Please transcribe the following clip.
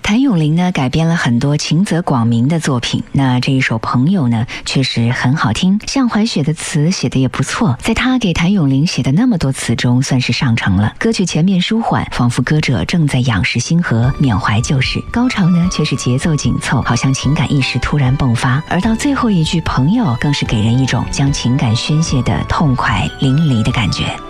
谭咏麟呢改编了很多秦泽广明的作品，那这一首《朋友》呢确实很好听。向怀雪的词写得也不错，在他给谭咏麟写的那么多词中算是上乘了。歌曲前面舒缓，仿佛歌者正在仰视星河，缅怀旧事，高潮呢却是节奏紧凑，好像情感一时突然迸发。而到最后一句朋友，更是给人一种将情感宣泄的痛快淋漓的感觉。